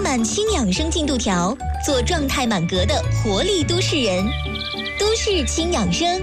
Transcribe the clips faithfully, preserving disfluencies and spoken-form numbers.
满氢养生进度条，做状态满格的活力都市人。都市氢养生。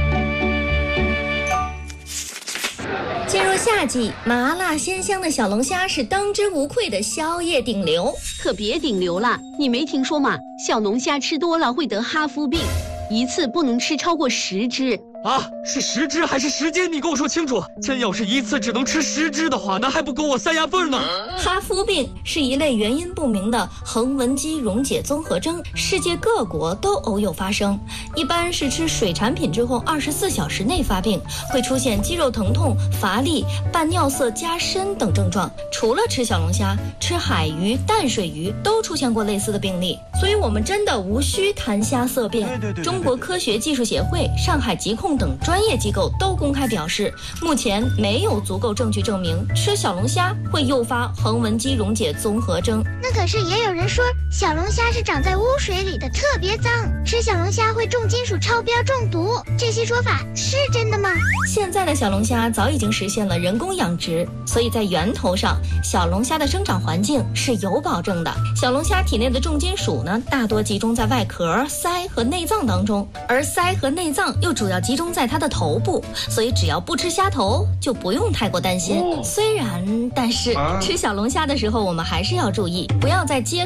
进入夏季，麻辣鲜香的小龙虾是当之无愧的宵夜顶流。 可别顶流了，你没听说吗？小龙虾吃多了会得哈夫病，一次不能吃超过十只。 啊，是十只还是十斤？你跟我说清楚。真要是一次只能吃十只的话，那还不够我塞牙缝呢。 哈夫病是一类原因不明的横纹肌溶解综合征，世界各国都偶有发生。一般是吃水产品之后二十四小时内发病，会出现肌肉疼痛、乏力、半尿色加深等症状。除了吃小龙虾，吃海鱼、淡水鱼都出现过类似的病例。所以我们真的无需谈虾色变。 对对对对对中国科学技术协会、上海疾控等专业机构都公开表示，目前没有足够证据证明吃小龙虾会诱发横纹肌溶解综合征。 那可是也有人说小龙虾是长在污水里的，特别脏，吃小龙虾会重金属超标中毒，这些说法是真的吗？ 现在的小龙虾早已经实现了人工养殖，所以在源头上，小龙虾的生长环境是有保证的。小龙虾体内的重金属呢，大多集中在外壳、鳃和内脏当中，而鳃和内脏又主要集中在它的头部，所以只要不吃虾头，就不用太过担心。虽然，但是吃小龙虾的时候，我们还是要注意，不要在街